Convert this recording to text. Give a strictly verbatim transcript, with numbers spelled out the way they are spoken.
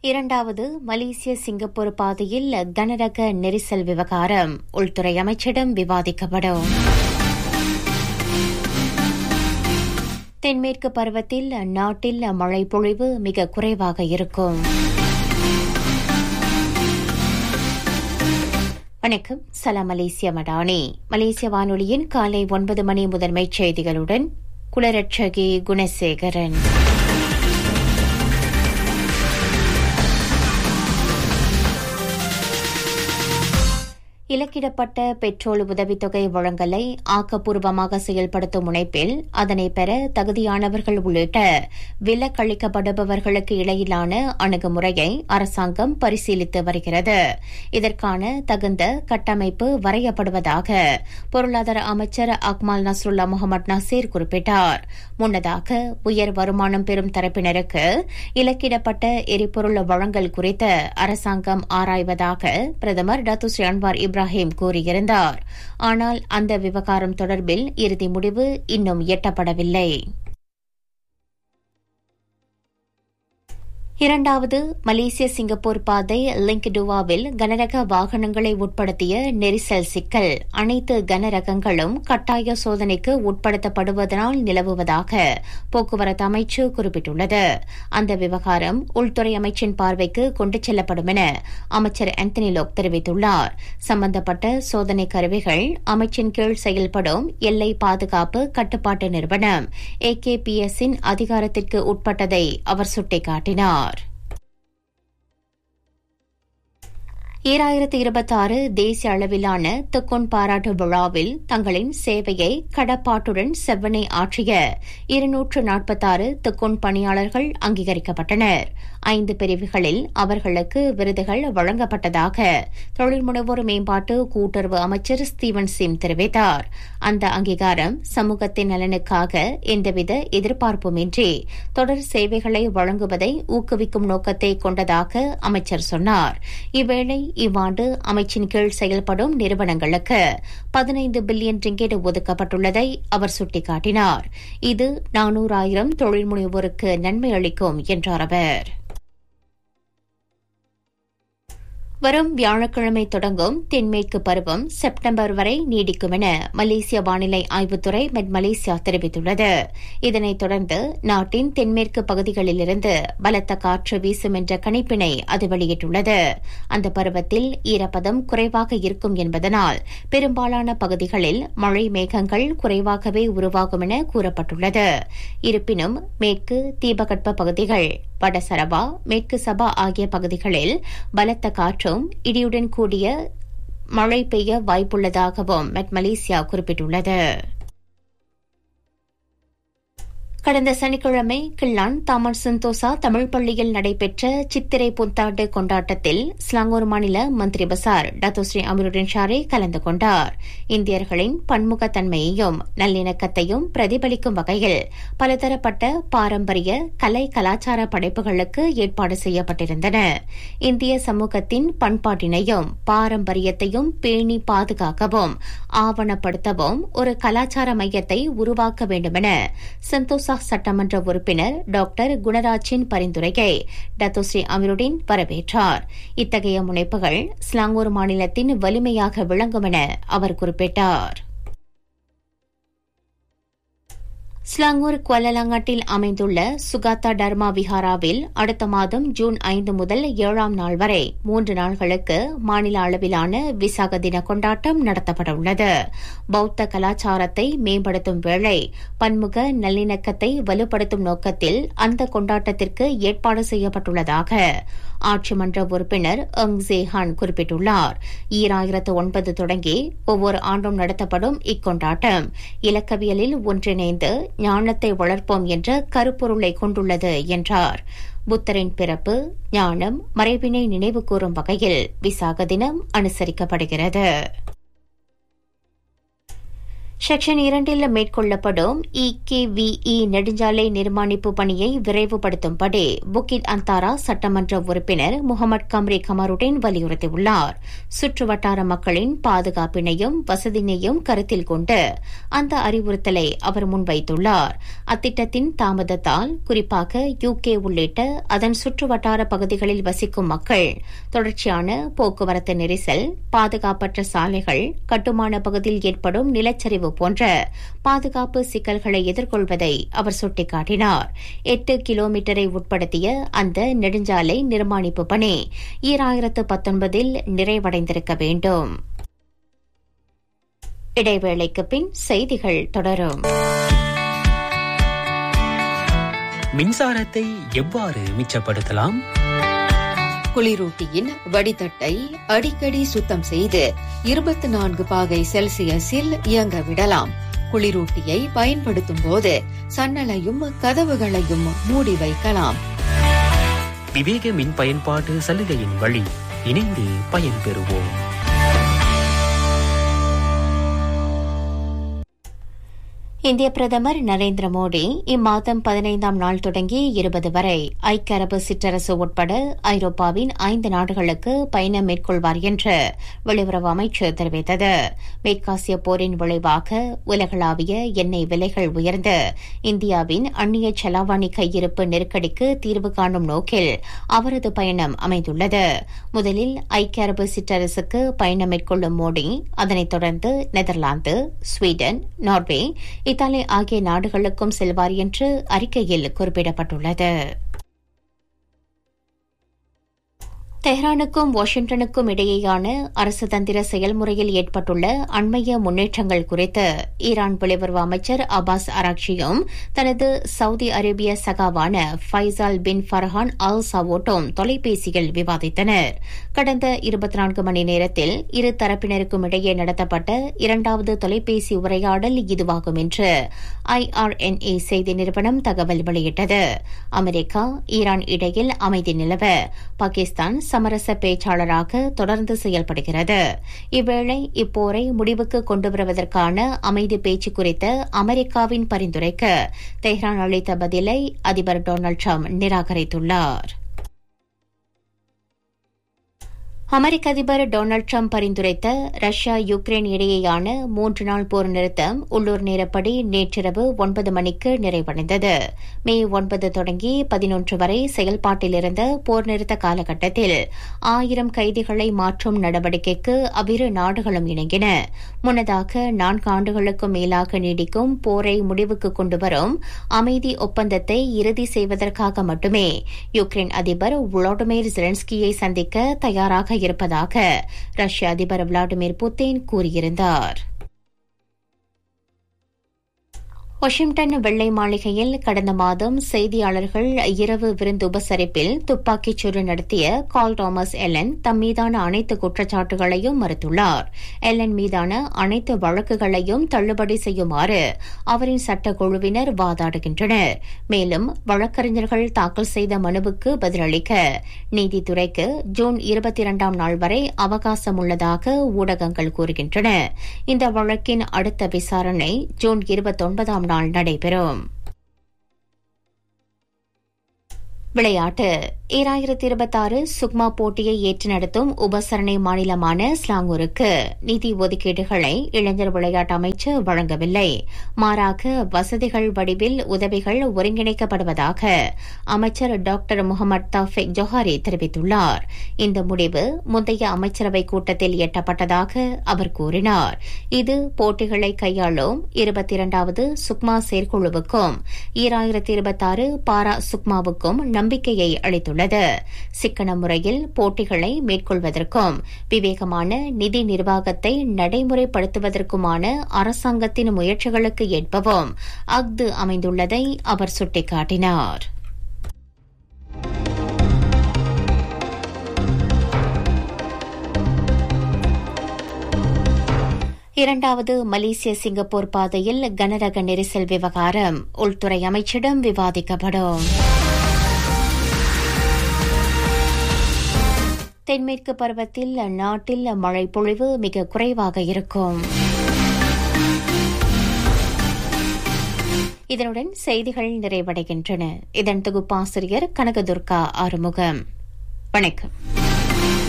இரண்டாவது மலேசிய சிங்கப்பூர் பாதையில் கனரக நெரிசல் விவகாரம் உள்துறை அமைச்சிடம் விவாதிக்கப்படும். தென்மேற்கு பருவத்தில் நாட்டில் மழை பொழிவு மிக குறைவாக இருக்கும். வணக்கம், சலாம் மலேசிய மடானி. மலேசிய வானொலியின் காலை ஒன்பது மணி முதன்மைச் செய்திகளுடன் குலரட்சகி குணசேகரன். இலக்கிடப்பட்ட பெட்ரோல் உதவித்தொகை வழங்கலை ஆக்கப்பூர்வமாக செயல்படுத்தும் முனைப்பில் அதனை பெற தகுதியானவர்கள் உள்ளிட்ட விலக்களிக்கப்படுபவர்களுக்கு இடையிலான அணுகுமுறையை அரசாங்கம் பரிசீலித்து வருகிறது. இதற்கான தகுந்த கட்டமைப்பு வரையப்படுவதாக பொருளாதார அமைச்சர் அக்மால் நஸ்ருல்லா முகமது நசீர் குறிப்பிட்டார். முன்னதாக உயர் வருமானம் பெறும் தரப்பினருக்கு இலக்கிடப்பட்ட எரிபொருள் வழங்கல் குறித்து அரசாங்கம் ஆராய்வதாக பிரதமர் டத்து ஸ்ரீ அன்வார் இப்ராஹிம் கூறியிருந்தார். ஆனால் அந்த விவகாரம் தொடர்பில் இறுதி முடிவு இன்னும் எட்டப்படவில்லை. இரண்டாவது மலேசிய சிங்கப்பூர் பாதை லிங்க் டுவாவில் கனரக வாகனங்களை உட்படுத்திய நெரிசல் சிக்கல் அனைத்து கனரகங்களும் கட்டாய சோதனைக்கு உட்படுத்தப்படுவதனால் நிலவுவதாக போக்குவரத்து அமைச்சு குறிப்பிட்டுள்ளது. அந்த விவகாரம் உள்துறை அமைச்சின் பார்வைக்கு கொண்டு செல்லப்படும் என அமைச்சர் ஆந்தனி லோக் தெரிவித்துள்ளார். சம்பந்தப்பட்ட சோதனை கருவிகள் அமைச்சின் கீழ் செயல்படும் எல்லை பாதுகாப்பு கட்டுப்பாட்டு நிறுவனம் ஏ கே பி எஸ் இன் அதிகாரத்திற்கு உட்பட்டதை அவர் சுட்டிக்காட்டினார். ஈராயிரத்து இருபத்தி ஆறு தேசிய அளவிலான துக்கோன் பாராட்டு விழாவில் தங்களின் சேவையை கடப்பாட்டுடன் செவ்வனை ஆற்றிய இருநூற்று நாற்பத்தாறு துக்கோன் பணியாளர்கள் அங்கீகரிக்கப்பட்டனர். ஐந்து பிரிவுகளில் அவர்களுக்கு விருதுகள் வழங்கப்பட்டதாக தொழில் முனைவோர் மேம்பாட்டு கூட்டுறவு அமைச்சர் ஸ்டீவன் சிம் தெரிவித்தார். அந்த அங்கீகாரம் சமூகத்தின் நலனுக்காக எந்தவித எதிர்பார்ப்புமின்றி தொடர் சேவைகளை வழங்குவதை ஊக்குவிக்கும் நோக்கத்தை கொண்டதாக அமைச்சர் சொன்னார். இவ்வேளை இவ்வாண்டு அமைச்சின் கீழ் செயல்படும் நிறுவனங்களுக்கு பதினைந்து பில்லியன் ரிங்கெட் ஒதுக்கப்பட்டுள்ளதை அவர் சுட்டிக்காட்டினார். இது நானூறாயிரம் தொழில் முனைவோருக்கு நன்மை அளிக்கும் என்றார் அவர். வரும் வியாழக்கிழமை தொடங்கும் தென்மேற்கு பருவம் செப்டம்பர் வரை நீடிக்கும் என மலேசிய வானிலை ஆய்வுத்துறை மெட் மலேசியா தெரிவித்துள்ளது. இதனைத் தொடர்ந்து நாட்டின் தென்மேற்கு பகுதிகளிலிருந்து பலத்த காற்று வீசும் என்ற கணிப்பினை அது வெளியிட்டுள்ளது. அந்த பருவத்தில் ஈரப்பதம் குறைவாக இருக்கும் என்பதனால் பெரும்பாலான பகுதிகளில் மழை மேகங்கள் குறைவாகவே உருவாகும் என கூறப்பட்டுள்ளது. இருப்பினும் மேற்கு தீபகற்ப பகுதிகள், வட சரவா, மேற்கு சபா ஆகிய பகுதிகளில் பலத்த காற்றும் இடியுடன் கூடிய மழை பெய்ய வாய்ப்புள்ளதாகவும் மெட் மலேசியா குறிப்பிட்டுள்ளது. கடந்த சனிக்கிழமை கிள்ளான் தாமன் சந்தோசா தமிழ் பள்ளியில் நடைபெற்ற சித்திரை புத்தாண்டு கொண்டாட்டத்தில் ஸ்லாங்கூர் மாநில மந்திரி பசார் டத்து ஸ்ரீ அமீருடின் ஷாரே கலந்து கொண்டார். இந்தியர்களின் பன்முகத்தன்மையையும் நல்லிணக்கத்தையும் பிரதிபலிக்கும் வகையில் பலதரப்பட்ட பாரம்பரிய கலை கலாச்சார படைப்புகளுக்கு ஏற்பாடு செய்யப்பட்டிருந்தன. இந்திய சமூகத்தின் பண்பாட்டினையும் பாரம்பரியத்தையும் பேணி பாதுகாக்கவும் ஆவணப்படுத்தவும் ஒரு கலாச்சார மையத்தை உருவாக்க வேண்டுமென சந்தோஷ் சட்டமன்ற உறுப்பினர் டாக்டர் குணராஜின் பரிந்துரையை டத்து ஸ்ரீ அமீருடின் வரவேற்றார். இத்தகைய முனைப்புகள் ஸ்லாங்கூர் மாநிலத்தின் வலிமையாக விளங்கும் என அவர் குறிப்பிட்டார். ஸ்லாங்கூர் குவாலலாங்கட்டில் அமைந்துள்ள சுகாத்தா டர்மா விஹாராவில் அடுத்த மாதம் ஜூன் ஐந்து முதல் ஏழாம் நாள் வரை மூன்று நாள்களுக்கு மாநில அளவிலான விசாக தின கொண்டாட்டம் நடத்தப்பட உள்ளது. பௌத்த கலாச்சாரத்தை மேம்படுத்தும் வேளை பன்முக நல்லிணக்கத்தை வலுப்படுத்தும் நோக்கத்தில் அந்த கொண்டாட்டத்திற்கு ஏற்பாடு செய்யப்பட்டுள்ளதாக ஆட்சி மன்ற உறுப்பினர் எங் ஜேஹான் குறிப்பிட்டுள்ளார். ஈராயிரத்து ஒன்பது தொடங்கி ஒவ்வொரு ஆண்டும் நடத்தப்படும் இக்கொண்டாட்டம் இலக்கவியலில் ஒன்றிணைந்து ஞானத்தை வளர்ப்போம் என்ற கருப்பொருளை கொண்டுள்ளது என்றார். புத்தரின் பிறப்பு, ஞானம், மறைவினை நினைவு கூறும் வகையில் விசாக தினம் அனுசரிக்கப்படுகிறது. செக்ஷன் இரண்டில் மேற்கொள்ளப்படும் இகேவிஇ நெடுஞ்சாலை நிர்மாணிப்பு பணியை விரைவுபடுத்தும்படி புக்கிட் அந்தாரா சட்டமன்ற உறுப்பினர் முகமது கம்ரி கமருடன் வலியுறுத்தியுள்ளார். சுற்றுவட்டார மக்களின் பாதுகாப்பினையும் வசதியினையும் கருத்தில் கொண்டு அந்த அறிவுறுத்தலை அவர் முன்வைத்துள்ளார். அத்திட்டத்தின் தாமதத்தால் குறிப்பாக யுகே உள்ளிட்ட அதன் சுற்றுவட்டார பகுதிகளில் வசிக்கும் மக்கள் தொடர்ச்சியான போக்குவரத்து நெரிசல், பாதுகாப்பற்ற சாலைகள், கட்டுமான பகுதியில் ஏற்படும் நிலச்சரிவு போன்ற பாதுகாப்பு சிக்கல்களை எதிர்கொள்வதை அவர் சுட்டிக்காட்டினார். எட்டு கிலோமீட்டரை உட்படுத்திய அந்த நெடுஞ்சாலை நிர்மாணிப்பு பணி ஈராயிரத்து பத்தொன்பதில் நிறைவடைந்திருக்க வேண்டும். இடைவேளைக்கு பின் செய்திகள் தொடரும். மின்சாரத்தை எவ்வாறு மிச்சப்படுத்தலாம்? குளிரூட்டியின் வடிதட்டை அடிக்கடி சுத்தம் செய்து இருபத்தி நான்கு பாகை செல்சியஸில் இயங்க விடலாம். குளிரூட்டியை பயன்படுத்தும் போது சன்னலையும் கதவுகளையும் மூடி வைக்கலாம். விவேக மின் பயன்பாட்டு சலுகையின் வழி இணைந்து பயன்பெறுவோம். இந்திய பிரதமர் நரேந்திர மோடி இம்மாதம் பதினைந்தாம் நாள் தொடங்கி இருபது வரை ஐக்கிய அரபு சிற்றரசு உட்பட ஐரோப்பாவின் ஐந்து நாடுகளுக்கு பயணம் மேற்கொள்வார் என்று வெளியுறவு அமைச்சர் தெரிவித்தது. மேற்காசிய போரின் விளைவாக உலகளாவிய எண்ணெய் விலைகள் உயர்ந்து இந்தியாவின் அந்நிய செலாவணி கையிருப்பு நெருக்கடிக்கு தீர்வு காணும் நோக்கில் அவரது பயணம் அமைந்துள்ளது. முதலில் ஐக்கிய அரபு சிற்றரசுக்கு பயணம் மேற்கொள்ளும் மோடி அதனைத் தொடர்ந்து நெதர்லாந்து, ஸ்வீடன், நார்வே, இத்தாலி ஆகிய நாடுகளுக்கும் செல்வார் என்று அறிக்கையில் குறிப்பிடப்பட்டுள்ளது. தெஹ்ரானுக்கும் வாஷிங்டனுக்கும் இடையேயான அரசு தந்திர செயல்முறையில் ஏற்பட்டுள்ள அண்மைய முன்னேற்றங்கள் குறித்து ஈரான் வெளியுறவு அமைச்சர் அப்பாஸ் அராக்சியும் தனது சவுதி அரேபிய சகாவான ஃபைசால் பின் ஃபர்ஹான் அல் சவோட்டும் தொலைபேசியில் விவாதித்தனர். கடந்த இருபத்தி நான்கு மணி நேரத்தில் இரு தரப்பினருக்கும் இடையே நடத்தப்பட்ட இரண்டாவது தொலைபேசி உரையாடல் இதுவாகும் என்று ஐஆர்என்ஏ செய்தி நிறுவனம் தகவல் வெளியிட்டது. அமெரிக்கா ஈரான் இடையில் அமைதி நிலவ பாகிஸ்தான் சமரச பேச்சாளராக தொடர்ந்து செயல்படுகிறது. இவ்வேளை இப்போரை முடிவுக்கு கொண்டு வருவதற்கான அமைதி பேச்சு குறித்த அமெரிக்காவின் பரிந்துரைக்கு தெஹ்ரான் அளித்த பதிலை அதிபர் டொனால்டு டிரம்ப் நிராகரித்துள்ளார். அமெரிக்க அதிபர் டொனால்டு டிரம்ப் பரிந்துரைத்த ரஷ்யா யுக்ரைன் இடையேயான மூன்று நாள் போர் நிறுத்தம் உள்ளூர் நேரப்படி நேற்றிரவு ஒன்பது மணிக்கு நிறைவடைந்தது. மே ஒன்பது தொடங்கி பதினொன்று வரை செயல்பாட்டில் இருந்த போர் நிறுத்த காலகட்டத்தில் ஆயிரம் கைதிகளை மாற்றும் நடவடிக்கைக்கு அவ்விரு நாடுகளும் இணங்கின. முன்னதாக நான்கு ஆண்டுகளுக்கும் மேலாக நீடிக்கும் போரை முடிவுக்கு கொண்டுவரும் அமைதி ஒப்பந்தத்தை இறுதி செய்வதற்காக மட்டுமே யுக்ரைன் அதிபர் வோலோடிமிர் ஜெலன்ஸ்கியை சந்திக்க தயாராக இருப்பதாக ரஷ்ய அதிபர் விளாடிமிர் புட்டின் கூறியிருந்தார். வாஷிங்டன் வெள்ளை மாளிகையில் கடந்த மாதம் செய்தியாளர்கள் இரவு விருந்து உபசரிப்பில் துப்பாக்கிச் சூடு நடத்திய கால் தாமஸ் எல்லன் தம் மீதான அனைத்து குற்றச்சாட்டுகளையும் மறுத்துள்ளார். எல்லன் மீதான அனைத்து வழக்குகளையும் தள்ளுபடி செய்யுமாறு அவரின் சட்டக்குழுவினர் வாதாடுகின்றனர். மேலும் வழக்கறிஞர்கள் தாக்கல் செய்த மனுவுக்கு பதிலளிக்க நீதித்துறைக்கு ஜூன் இருபத்தி இரண்டாம் நாள் வரை அவகாசம் உள்ளதாக ஊடகங்கள் கூறுகின்றன. இந்த வழக்கின் அடுத்த விசாரணை ஜூன் இருபத்தொன்பதாம் நாள் நடைபெறும். விளையாட்டு ஈராயிரத்தி இருபத்தாறு சுக்மா போட்டியை ஏற்று நடத்தும் உபசரணை மாநிலமான ஸ்லாங்கூருக்கு நிதி ஒதுக்கீடுகளை இளைஞர் விளையாட்டு அமைச்சு வழங்கவில்லை. மாறாக வசதிகள் வடிவில் உதவிகள் ஒருங்கிணைக்கப்படுவதாக அமைச்சர் டாக்டர் முகமது தௌஃபிக் ஜொஹாரி தெரிவித்துள்ளார். இந்த முடிவு முந்தைய அமைச்சரவை கூட்டத்தில் எட்டப்பட்டதாக அவர் கூறினார். இது போட்டிகளை கையாளும் இருபத்தி இரண்டாவது சுக்மா செயற்குழுவுக்கும் ஈராயிரத்தி இருபத்தாறு பாரா சுக்மாவுக்கும் நம்பிக்கையை அளித்துள்ளது. சிக்கன முறையில் போட்டிகளை மேற்கொள்வதற்கும் விவேகமான நிதி நிர்வாகத்தை நடைமுறைப்படுத்துவதற்குமான அரசாங்கத்தின் முயற்சிகளுக்கு ஏற்பவும் அஃது அமைந்துள்ளதை அவர் சுட்டிக்காட்டினார். இரண்டாவது மலேசிய சிங்கப்பூர் பாதையில் கனரக நெரிசல் விவகாரம் உள்துறை அமைச்சிடம் விவாதிக்கப்படும். தென்மேற்கு பருவத்தில் நாட்டில் மழை பொழிவு மிக குறைவாக இருக்கும். இதனுடன் செய்திகள் நிறைவடைகின்றன. இதன் தொகுப்பாசிரியர் கனகதுர்கா ஆறுமுகம். வணக்கம்.